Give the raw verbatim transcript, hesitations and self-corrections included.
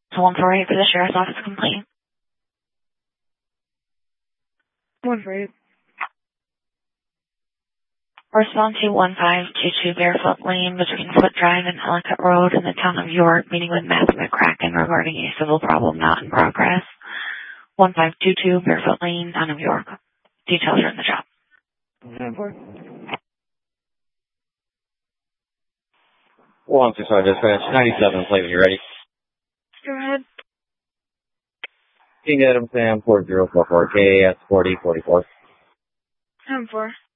So one four eight for the Sheriff's Office complaint. one four eight. Respond to one five two two Barefoot Lane between Foot Drive and Ellicott Road in the town of York, meeting with Matthew McCracken regarding a civil problem not in progress. one five two two Barefoot Lane, town of York. Details are in the job. ten four. one six five dispatch, ninety-seven, plate when you're ready. Go ahead. King Adam Sam, four zero four four K S forty forty-four. ten four.